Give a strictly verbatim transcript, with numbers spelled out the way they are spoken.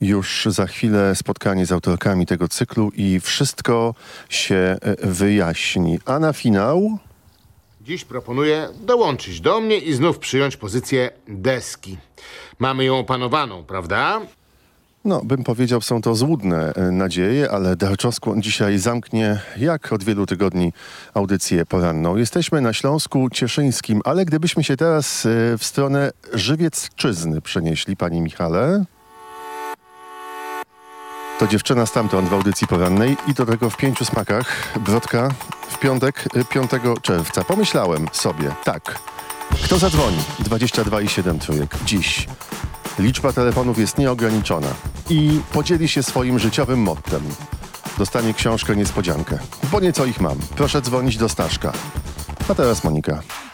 Już za chwilę spotkanie z autorkami tego cyklu i wszystko się wyjaśni. A na finał... Dziś proponuję dołączyć do mnie i znów przyjąć pozycję deski. Mamy ją opanowaną, prawda? No, bym powiedział, są to złudne nadzieje, ale Darczoskłon dzisiaj zamknie, jak od wielu tygodni, audycję poranną. Jesteśmy na Śląsku Cieszyńskim, ale gdybyśmy się teraz w stronę Żywiecczyzny przenieśli, panie Michale... To dziewczyna stamtąd w audycji porannej i do tego w pięciu smakach. Brodka w piątek, piątego czerwca. Pomyślałem sobie, tak, kto zadzwoni? dwadzieścia dwa i siedem trójek. Dziś liczba telefonów jest nieograniczona i podzieli się swoim życiowym mottem. Dostanie książkę niespodziankę, bo nieco ich mam. Proszę dzwonić do Staszka. A teraz Monika.